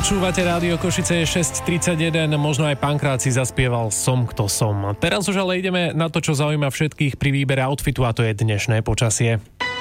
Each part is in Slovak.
Počúvate Rádio Košice, je 6:31, možno aj Pankrát si zaspieval Som, kto som. Teraz už ale ideme na to, čo zaujíma všetkých pri výbere outfitu, a to je dnešné počasie.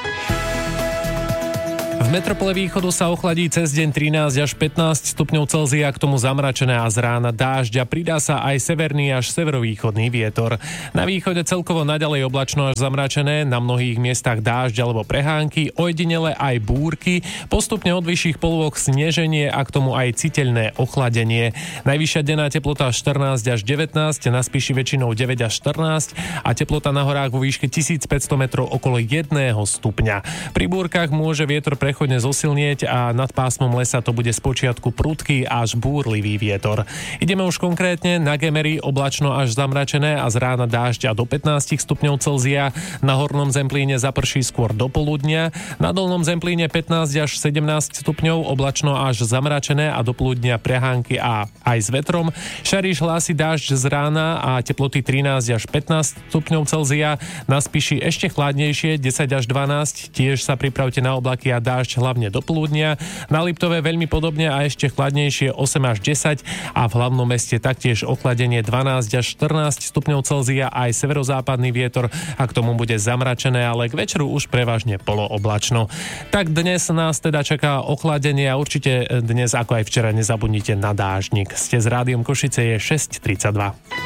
V metropole východu sa ochladí cez deň 13 až 15 stupňov Celzia, k tomu zamračené a z rána dážď a pridá sa aj severný až severovýchodný vietor. Na východe celkovo naďalej oblačno až zamračené, na mnohých miestach dážď alebo prehánky, ojedinele aj búrky, postupne od vyšších polôch sneženie a k tomu aj citeľné ochladenie. Najvyššia denná teplota 14 až 19, na Spiši väčšinou 9 až 14 a teplota na horách vo výške 1500 metrov okolo 1 stupňa. Pri búrkach môže vietor prechodne zosilnieť a nad pásmom lesa to bude spočiatku prudký až búrlivý vietor. Ideme už konkrétne na Gemery, oblačno až zamračené a z rána dážď a do 15 stupňov Celzia. Na hornom Zemplíne zaprší skôr do poludnia, na dolnom Zemplíne 15 až 17 stupňov, oblačno až zamračené a do poludnia prehánky a aj s vetrom. Šariš hlási dážď z rána a teploty 13 až 15 stupňov Celzia. Na Spiši ešte chladnejšie 10 až 12, tiež sa pripravte na oblaky a dážď hlavne do poludnia. Na Liptove veľmi podobne a ešte chladnejšie 8 až 10 a v hlavnom meste taktiež ochladenie 12 až 14 stupňov Celzia, aj severozápadný vietor a k tomu bude zamračené, ale k večeru už prevažne polooblačno. Tak dnes nás teda čaká ochladenie a určite dnes ako aj včera nezabudnite na dáždnik. Ste s Rádiom Košice, je 6:32.